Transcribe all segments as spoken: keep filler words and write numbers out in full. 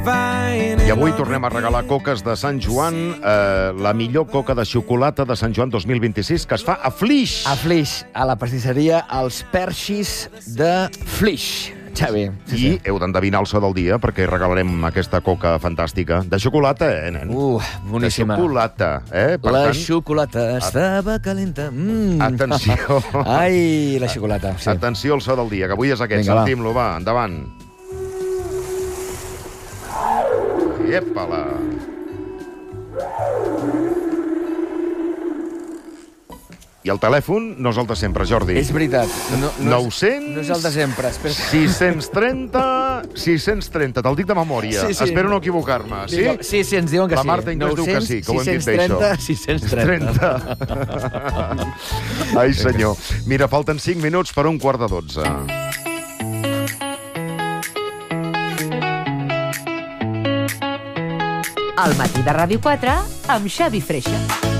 I avui tornem a regalar coques de Sant Joan, eh, la millor coca de xocolata de Sant Joan dos mil vint-i-sis, que es fa a Flix. A Flix, a la pastisseria Els Perxis de Flix. Xavi. Sí, I sí. heu d'endevinar el so del dia, perquè regalarem aquesta coca fantàstica. De xocolata, eh, nen? Uh, boníssima. De xocolata, eh? Per la tant, xocolata estava calenta. Mm. Atenció. Ai, la xocolata. Sí. Atenció al so del dia, que avui és aquest. Vinga, va. Sentim-lo, va, endavant. Epala. I el telèfon no és el de sempre, Jordi. És veritat. No, no nou-cents... No és el de sempre. Espera. sis-cents trenta... sis-cents trenta, te'l dic de memòria. Sí, sí. Espero no equivocar-me, sí? Sí, sí, ens diuen que La sí. Marta Inglés diu que sí, que ho hem dit bé, això. sis-cents trenta. Ai, senyor. Mira, falten cinc minuts per un quart de dotze. Al matí de Ràdio quatre, amb Xavi Freixa.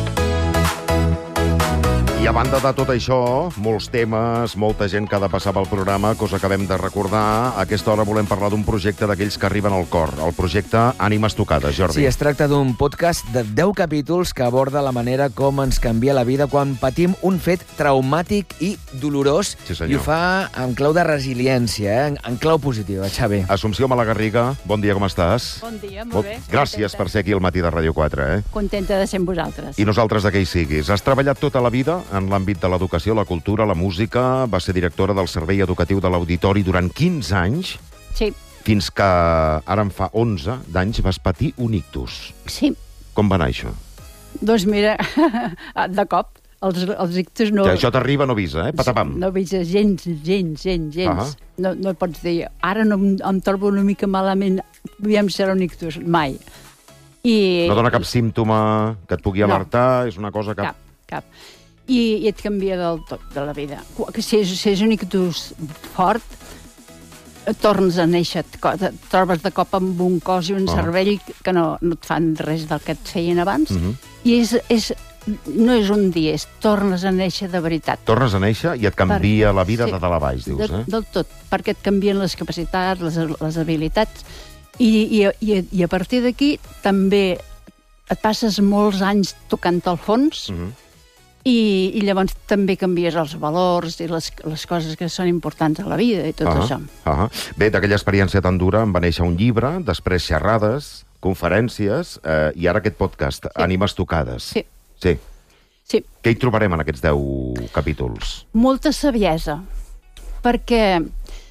I a banda de tot això, molts temes, molta gent que ha de passar pel programa, cosa que hem de recordar. A aquesta hora volem parlar d'un projecte d'aquells que arriben al cor, el projecte Ànimes Tocades, Jordi. Sí, es tracta d'un podcast de deu capítols que aborda la manera com ens canvia la vida quan patim un fet traumàtic i dolorós. Sí, senyor. I ho fa en clau de resiliència, eh? en, en clau positiva, Xavi. Assumpció Malagarriga, bon dia, com estàs? Bon dia, molt bé. Gràcies per ser aquí al matí de Ràdio quatre, eh? Contenta de ser amb vosaltres. I nosaltres de què hi siguis. Has treballat tota la vida en l'àmbit de l'educació, la cultura, la música, va ser directora del Servei Educatiu de l'Auditori durant quinze anys, Sí, fins que ara en fa onze d'anys vas patir un ictus. sí. Com va anar això? Doncs mira, de cop, els, els ictus no... Que això t'arriba no avisa, eh? Patapam. No avisa gens, gens, gens, gens. Ah. No, no pots dir, ara no em, em trobo una mica malament, aviam si serà un ictus, mai. I... No dona cap símptoma que et pugui No. alertar? És una cosa que... Cap, cap. I, i et canvia del tot de la vida. Que si és, si és un ictus fort, et tornes a néixer, et, co- et trobes de cop amb un cos i un Ah. cervell que no, no et fan res del que et feien abans, Mhm. i és, és, no és un dia, és tornes a néixer de veritat. Tornes a néixer i et canvia Per- la vida sí. de dalt a baix, dius, de, eh? Del tot, perquè et canvien les capacitats, les, les habilitats, i, i, i, i a partir d'aquí també et passes molts anys tocant al fons, Mhm. i, i llavors també canvies els valors i les, les coses que són importants a la vida i tot Ah, això. ah. Bé, d'aquella experiència tan dura en va néixer un llibre, després xerrades, conferències, eh, i ara aquest podcast, sí. Ànimes Tocades. Sí. Sí. Sí, Què hi trobarem en aquests deu capítols? molta saviesa, perquè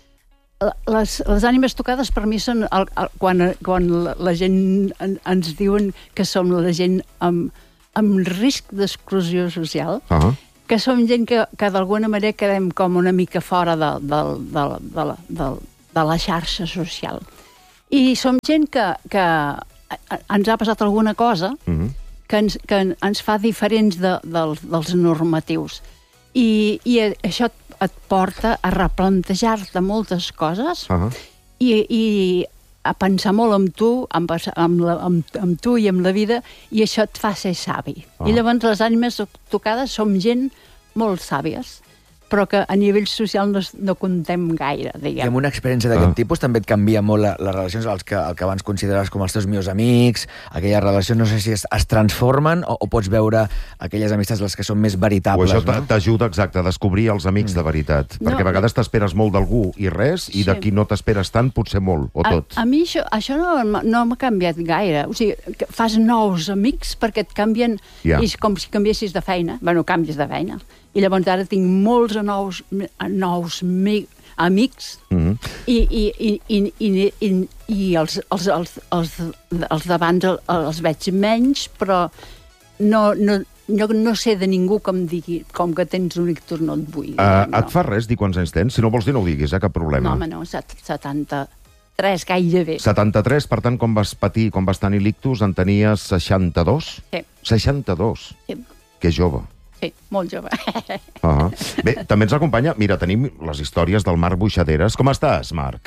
les, les ànimes tocades per mi són el, el, quan, quan la, la gent en, ens diuen que som la gent amb, amb risc d'exclusió social, Ah. que som gent que, que d'alguna manera quedem com una mica fora de, de, de, de, la, de, de la xarxa social. I som gent que, que ens ha passat alguna cosa Mhm. que ens, que ens fa diferents de, dels, dels normatius. I, I això et, et porta a replantejar-te moltes coses Ah. i, i a pensar molt amb tu, amb, amb, la, amb, amb tu i amb la vida, i això et fa ser savi. Ah. I llavors les ànimes tocades som gent molt sàvies, però que a nivell social no, no contem gaire, I diguem. amb una experiència d'aquest Ah. tipus també et canvia molt la, les relacions als que, el que abans consideraves com els teus millors amics, aquelles relacions, no sé si es, es transformen o, o pots veure aquelles amistats les que són més O veritables, això no? t'ajuda, exacte, a descobrir els amics de veritat. No. Perquè a vegades t'esperes molt d'algú i res, i Sí. de qui no t'esperes tant, potser molt, o tot. A, a mi això, això no, no m'ha canviat gaire. O sigui, que fas nous amics perquè et canvien... Ja. És com si canviessis de feina. Bueno, canvies de feina. I llavors ara tinc molts nous, nous mi, amics Mhm. i, i, i, i, i, i, i els, els, els, els, els d'abans el- els veig menys, però no, no, no, no sé de ningú que em digui com que tens un ictus no et vull. Uh, no. et fa res dir quants anys tens? Si no vols dir, no ho diguis, eh? Cap problema. No, home, no, set- setanta-tres gairebé. setanta-tres, per tant, quan vas patir, quan vas tenir l'ictus, en tenies seixanta-dos? Sí. seixanta-dos? Sí. Que jove. Sí, molt jove. Uh -huh. Bé, també ens acompanya... Mira, tenim les històries del Marc Buixaderes. Com estàs, Marc?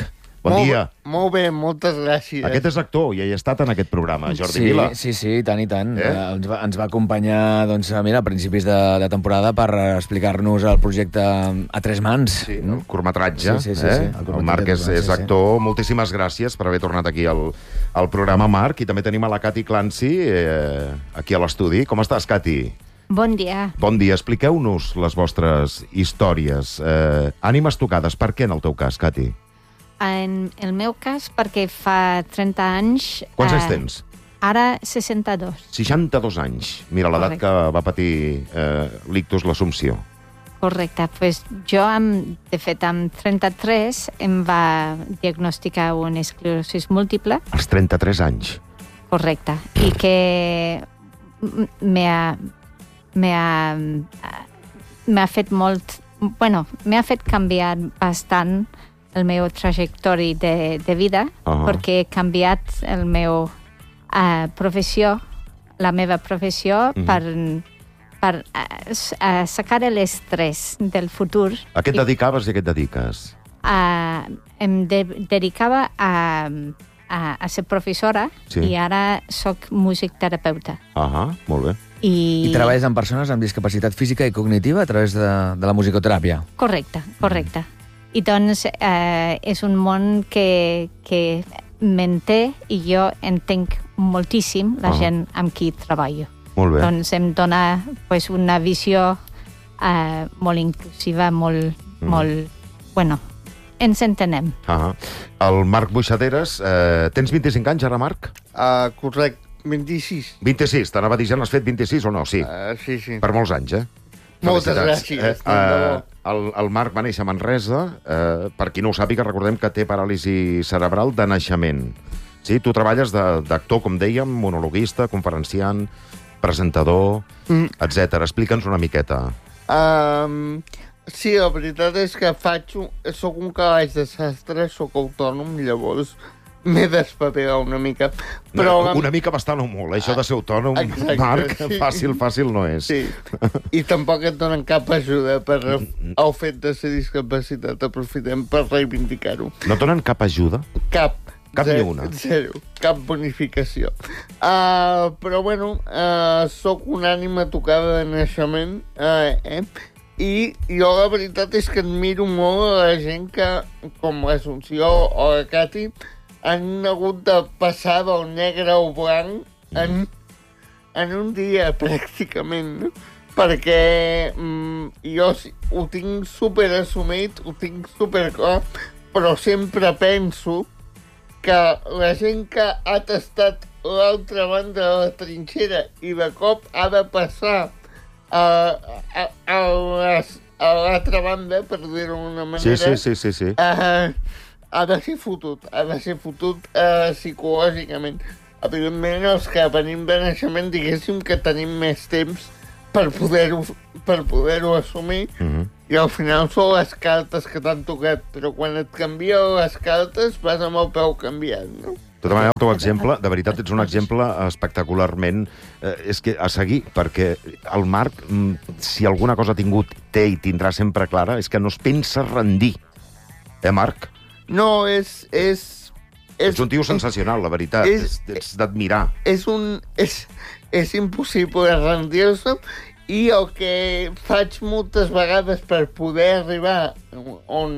Bon molt, dia. Molt bé, moltes gràcies. Aquest és actor i ha estat en aquest programa, Jordi sí, Vila. Sí, sí, tant i tant. Eh? Eh? Ens, va, ens va acompanyar doncs, mira, a principis de, de temporada per explicar-nos el projecte a tres mans. Sí, el curtmetratge. Sí, sí, sí, eh? sí, el el, curtmetratge Marc és, de és sí, actor. Sí. Moltíssimes gràcies per haver tornat aquí al, al programa, Marc. I també tenim a la Cati Clancy eh, aquí a l'estudi. Com estàs, Cati? Bon dia. Bon dia. Expliqueu-nos les vostres històries. Eh, ànimes tocades. Per què, en el teu cas, Cati? En el meu cas, perquè fa trenta anys... Quants anys tens? Ara seixanta-dos. seixanta-dos anys. Mira, l'edat que va patir eh, l'ictus, l'Assumpció. Correcte. Pues jo, amb, de fet, amb trenta-tres em va diagnosticar una esclerosi múltiple. Als trenta-tres anys. Correcte. I que m'ha m'ha m'ha fet molt... Bueno, m'ha fet canviar bastant el meu trajectori de, de vida, uh-huh. perquè he canviat el meu uh, professió, la meva professió, uh-huh. per, per uh, uh, sacar l'estrès del futur. A què et dedicaves i a què et dediques? Uh, em de dedicava a, a, a ser professora sí. i ara soc musicoterapeuta. Ah, molt bé. I... I treballes amb persones amb discapacitat física i cognitiva a través de, de la musicoteràpia. Correcte, correcte. Mm. I doncs eh, és un món que, que m'entén i jo entenc moltíssim la ah. gent amb qui treballo. Molt bé. Doncs em dona pues, una visió eh, molt inclusiva, molt, mm. molt... Bueno, ens entenem. Ah. El Marc Buixaderes, eh, tens vint-i-cinc anys ara, Marc? Uh, correcte, vint-i-sis. vint-i-sis, t'anava a dir, ja n'has fet vint-i-sis o no? Sí. Uh, sí, sí. Per molts anys, eh? Moltes Felicitats. gràcies. Eh, eh, el, el Marc va néixer a Manresa. Eh, per qui no ho sàpiga, recordem que té paràlisi cerebral de naixement. Sí? Tu treballes d'actor, com dèiem, monologuista, conferenciant, presentador, mm. etcètera. Explica'ns una miqueta. Um, sí, la veritat és que faig... Un, soc un calaix de sastre, soc autònom, llavors m'he d'espavilar una mica. Però no, una mica bastant o molt, eh? Això de ser autònom, exacte, Marc, sí. fàcil, fàcil no és. Sí, i tampoc et donen cap ajuda per el fet de ser discapacitat. Aprofitem per reivindicar-ho. No donen cap ajuda? Cap. Cap zero, ni una? Zero. Cap bonificació. Uh, però, bueno, uh, soc una ànima tocada de naixement, uh, eh? I jo la veritat és que admiro molt a la gent que, com l'Assumpció o la Cati, han hagut de passar del negre al blanc en, en un dia, pràcticament, no? Perquè mm, jo ho tinc super assumit, ho tinc super clar, però sempre penso que la gent que ha tastat l'altra banda de la trinxera i de cop ha de passar a, a, a, les, a l'altra banda, per dir-ho d'una manera... Sí, sí, sí, sí, sí. Uh, ha de ser fotut, ha de ser fotut uh, psicològicament. Evidentment, els que venim de naixement, diguéssim que tenim més temps per poder-ho per poder-ho assumir, uh-huh. i al final són les cartes que t'han tocat, però quan et canvien les cartes vas amb el peu canviat, no? De tota manera, el teu exemple, de veritat, ets un exemple espectacularment... Eh, és que a seguir, perquè el Marc, si alguna cosa ha tingut, té i tindrà sempre clara, és que no es pensa rendir. Eh, Marc? No, és... és, és ets un tio sensacional, la veritat. És, és, és d'admirar. És un... És, és impossible rendir-se, i el que faig moltes vegades per poder arribar on,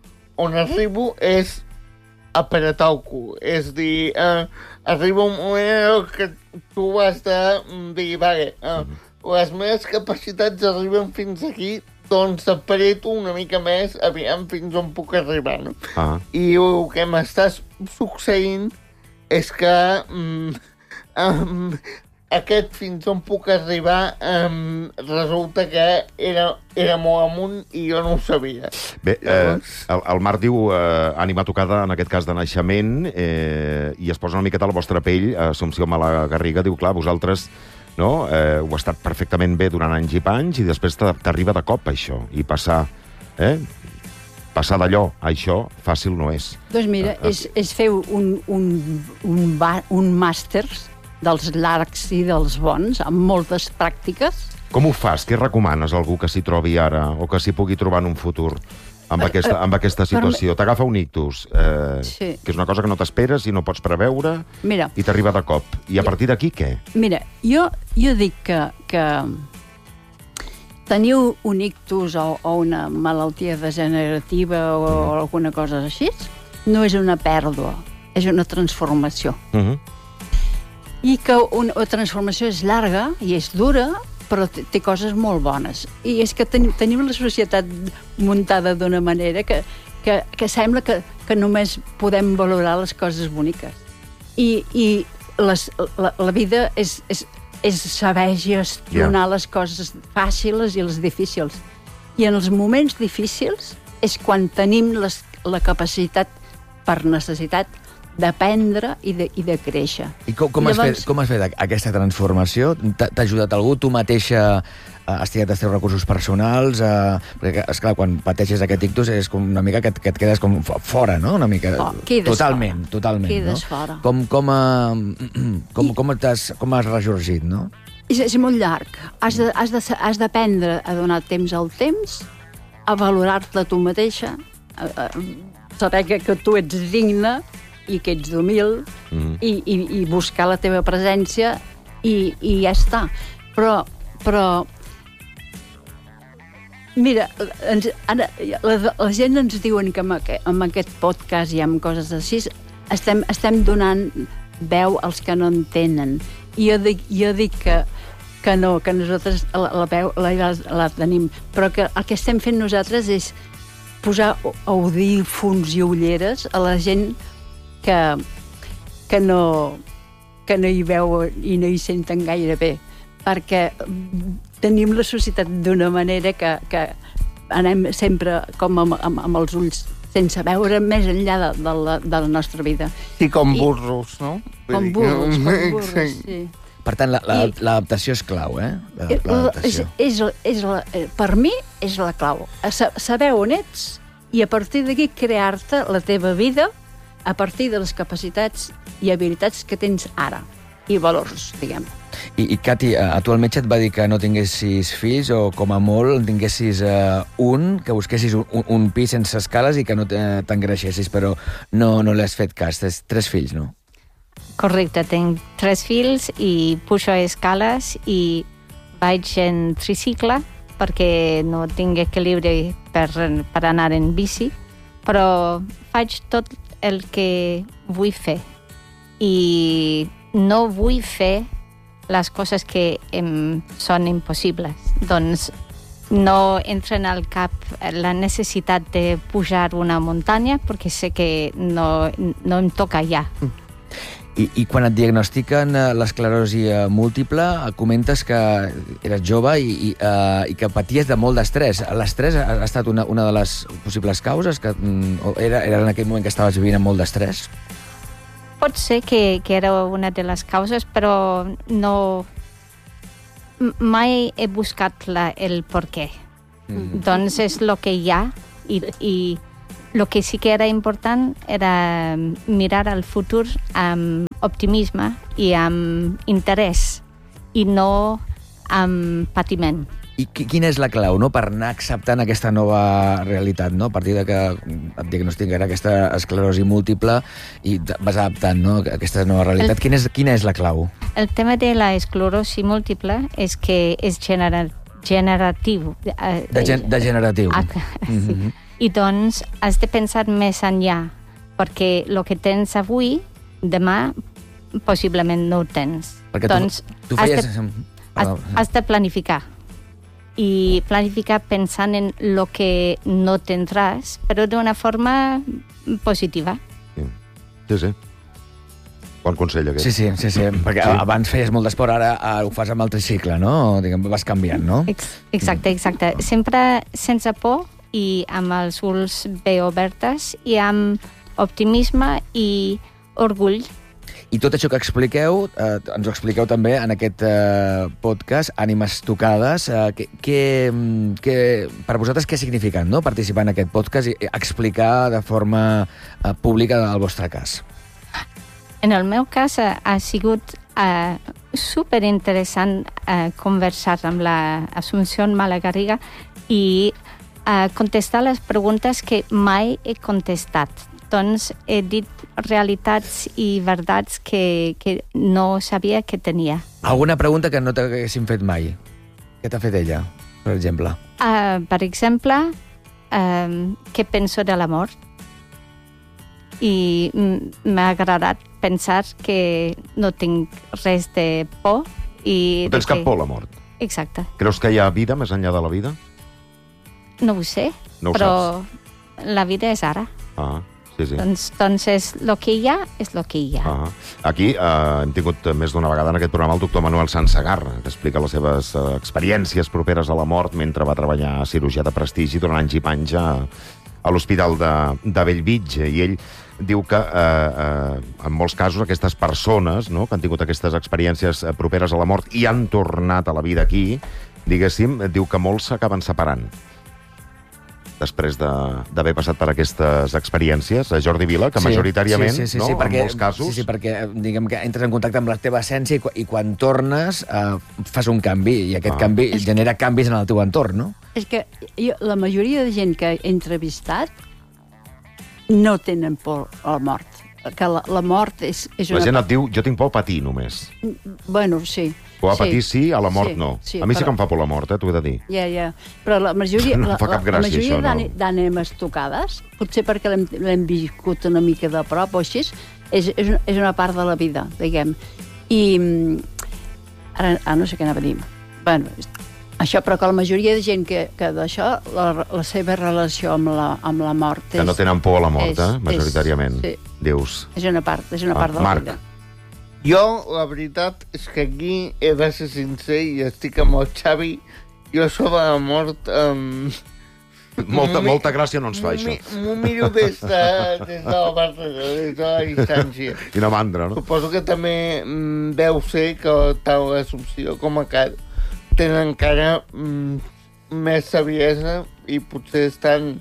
on arribo és apretar el cul. És dir, eh, arriba un moment que tu has de dir, vale, eh, les meves capacitats arriben fins aquí, doncs apreto una mica més, aviam fins on puc arribar, no? Ah. I el que m'està succeint és que um, um, aquest fins on puc arribar um, resulta que era, era molt amunt i jo no ho sabia. Bé, eh, el, el Marc diu eh, ànima tocada, en aquest cas de naixement, eh, i es posa una miqueta a la vostra pell. Assumpció Malagarriga diu, clar, vosaltres no, eh, ho ha estat perfectament bé durant anys i panys, i després t'arriba de cop això, i passar... Eh? Passar d'allò a això fàcil no és. Doncs mira, és, és fer un, un, un, ba, un màster dels llargs i dels bons, amb moltes pràctiques. Com ho fas? Què recomanes a algú que s'hi trobi ara o que s'hi pugui trobar en un futur? amb aquesta, amb aquesta situació. T'agafa un ictus, eh, Sí. que és una cosa que no t'esperes i no pots preveure, Mira, i t'arriba de cop. I a partir d'aquí, què? mira, jo, jo dic que, que teniu un ictus o, o una malaltia degenerativa o, o alguna cosa així, no és una pèrdua, és una transformació. Uh -huh. I que una, una transformació és llarga i és dura, però té, té coses molt bones. I és que ten, tenim la societat muntada d'una manera que, que, que sembla que, que només podem valorar les coses boniques. I, i les, la, la vida és, és, és saber gestionar Yeah. les coses fàcils i les difícils. I en els moments difícils és quan tenim les, la capacitat, per necessitat, d'aprendre i, de, i de créixer. I com, com, Llavors... has fet, com has fet aquesta transformació? T'ha t'ha ajudat algú? Tu mateixa eh, has tirat els teus recursos personals? Eh, perquè, esclar, quan pateixes aquest ictus és com una mica que, et- que et quedes com fo- fora, no? Una mica... Oh, quedes totalment, fora. totalment. Quedes no? fora. Com, com, eh, com, com, t'has, com has ressorgit, no? És, és molt llarg. Has de- has de- has d'aprendre a donar temps al temps, a valorar-te tu mateixa, a, a saber que, que tu ets digne i que ets d'humil, Mhm. i, i, i buscar la teva presència i, i ja està. Però, però mira, ens, ara, la, la gent ens diuen que amb, aquest, amb aquest podcast i amb coses així estem, estem donant veu als que no entenen. I jo dic, jo dic que, que no, que nosaltres la, la veu la, la tenim, però que el que estem fent nosaltres és posar audífons i ulleres a la gent que, que, no, que no hi veu i no hi senten gaire bé, perquè tenim la societat d'una manera que, que anem sempre com amb, amb, amb els ulls sense veure més enllà de, de, la, de la nostra vida. Sí, com I- burros, no? Com burros, com burros, Sí. sí. Per tant, la- la- I- l'adaptació és clau, eh? La- Eh, la- És, L'adaptació. és, és la, eh, per mi és la clau. A sa- Saber on ets i a partir d'aquí crear-te la teva vida a partir de les capacitats i habilitats que tens ara i valors, diguem. I, i Cati, a, a tu el metge et va dir que no tinguessis fills o com a molt en tinguessis uh, un, que busquessis un, un, un pis sense escales i que no te- t'engreixessis, però no, no l'has fet cas. Tens tres fills, no? Correcte, tinc tres fills i pujo escales i vaig en tricicle perquè no tinc equilibri per, per anar en bici, però faig tot el que vull fer i no vull fer les coses que em són impossibles. Doncs no entra en el cap la necessitat de pujar una muntanya perquè sé que no, no em toca ja. I, i quan et diagnostiquen eh, l'esclerosi eh, múltiple, eh, comentes que eres jove i, i, eh, i que paties de molt d'estrès. L'estrès ha, ha estat una, una de les possibles causes? Que, mm, o era, era en aquell moment que estaves vivint amb molt d'estrès? Pot ser que, que era una de les causes, però no... m- mai he buscat la, el per què. Mm. Doncs és el que hi ha i, i el que sí que era important era mirar al futur amb optimisme i amb interès i no amb patiment. I qui- quina és la clau, no?, per anar acceptant aquesta nova realitat, no?, a partir de que et diagnostiquen aquesta esclerosi múltiple i te vas adaptant, no?, a aquesta nova realitat. El- Quina és, quina és la clau? El tema de la esclerosi múltiple és que és genera, generatiu. eh, De, gen, degeneratiu. Ah, sí. Mhm. I doncs has de pensar més enllà, perquè el que tens avui, demà possiblement no ho tens. Perquè doncs tu, tu has, feies... de, has, Perdó. has de planificar. I planificar pensant en el que no tindràs, però d'una forma positiva. Sí, sí. Bon consell, aquest. Sí, sí, sí, sí, perquè Sí. abans feies molt d'esport, ara, ara ho fas amb el tricicle, no? Diguem, vas canviant, no? Ex- Exacte, exacte. Sempre sense por i amb els ulls bé obertes i amb optimisme i orgull. I tot això que expliqueu, eh, ens ho expliqueu també en aquest eh, podcast, Ànimes Tocades. Eh, que, que, mm, que, per vosaltres, què ha significat, no?, participar en aquest podcast i explicar de forma eh, pública el vostre cas? En el meu cas ha, ha sigut uh, superinteressant uh, conversar amb la Assumpció Malagarriga i a contestar les preguntes que mai he contestat. Doncs he dit realitats i verdats que, que no sabia que tenia. Alguna pregunta que no t'haguessin fet mai? Què t'ha fet ella, per exemple? Uh, per exemple, um, què penso de la mort? I m'ha agradat pensar que no tinc res de por. I No tens que... cap por a la mort? Exacte. Creus que hi ha vida més enllà de la vida? No ho sé, No ho però la vida és ara. Ah, sí, sí. Doncs, doncs és el que hi ha, és el que hi ha. Ah. Aquí eh, hem tingut més d'una vegada en aquest programa el doctor Manuel Sansegarra, que explica les seves eh, experiències properes a la mort mentre va treballar a cirurgià de prestigi durant anys i panys a, a l'Hospital de, de Bellvitge. I ell diu que eh, eh, en molts casos aquestes persones, no?, que han tingut aquestes experiències eh, properes a la mort i han tornat a la vida aquí, diguéssim, diu que molts s'acaben separant després d'haver passat per aquestes experiències. A Jordi Vila, que Sí, majoritàriament, sí, sí, sí, no?, sí, perquè, en molts casos... Sí, sí, perquè diguem que entres en contacte amb la teva essència i, i quan tornes eh, fas un canvi, i aquest Ah. canvi genera canvis en el teu entorn, no? És que jo, la majoria de gent que he entrevistat no tenen por a la mort. Que la, la mort és, és La una... gent et diu, jo tinc por a patir només. Bueno, sí. O a patir sí, a la mort Sí, no. sí, A mi sí però- que em fa por la mort, eh, t'ho he de dir. Ja, ja. Però la majoria, No la, fa cap la, gràcia, la majoria això, no. d'àni- d'ànimes tocades, potser perquè l'hem l'hem viscut una mica de prop o així, és, és, una, és una part de la vida, diguem. I mm, ara, ara no sé què anava a dir. Bueno, això, però que la majoria de gent que, que d'això, la, la seva relació amb la, amb la mort és... Que no tenen por a la mort, és- eh, majoritàriament. és- sí. Dius. És una part, és una Ah, part de la Marc. vida. Jo, la veritat, és que aquí he de ser sincer i estic amb el Xavi. Jo sobre la mort... Um, Molta, m'ho mi- molta gràcia no ens fa, m'ho això. mi- M'ho miro des de, des de la part de, des de la distància. Quina mandra, no? Suposo que també mm, deu ser que tant l'Assumpció com a Car tenen encara mm, més saviesa i potser estan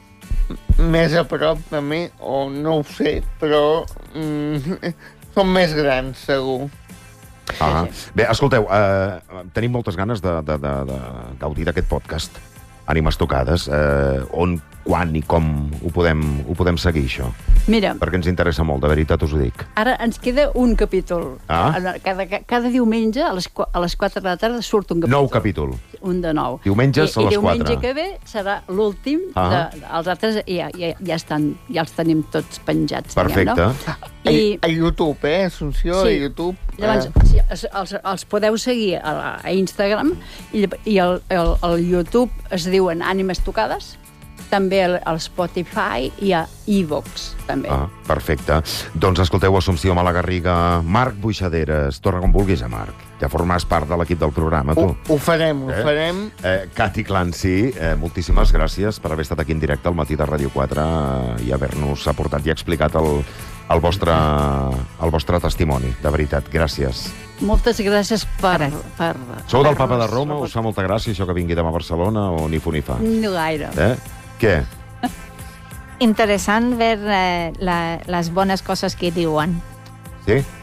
més a prop també, o no ho sé, però mm, són més grans, segur. Ah. Bé, escolteu, eh, tenim moltes ganes de, de, de, de gaudir d'aquest podcast. Ànimes tocades. Eh, on, quan i com ho podem, ho podem seguir, això? Mira, Perquè ens interessa molt, de veritat us ho dic. ara ens queda un capítol. Ah. Cada, cada diumenge a les, qu- a les quatre de la tarda surt un capítol. Nou capítol. Un de nou. Diumenges I, a les I diumenge quatre. que ve serà l'últim. Ah. De, els altres ja, ja, ja, estan, ja els tenim tots penjats. Perfecte. Diguem, no? I... I, A YouTube, eh, Assumpció, Sí. a YouTube. llavors, eh, sí, els, els, els podeu seguir a, a Instagram i, i el, el, el YouTube es diuen Ànimes Tocades, també al, al Spotify i a iVox, també. Ah, perfecte. Doncs escolteu, Assumpció Malagarriga, Marc Buixaderes, torna com vulguis a Marc. Ja formes part de l'equip del programa, tu. ho, ho farem, ho Eh? farem. Eh, Cati Clancy, eh, moltíssimes gràcies per haver estat aquí en directe al matí de Ràdio quatre eh, i haver-nos aportat i explicat el, el, vostre, el vostre testimoni. De veritat, gràcies. Moltes gràcies per... per Sou del Papa de haver-nos Roma? Us fa molta gràcia això que vingui demà a Barcelona o ni fu ni fa? No gaire. Eh? Què? Interessant veure eh, la, les bones coses que diuen. Sí?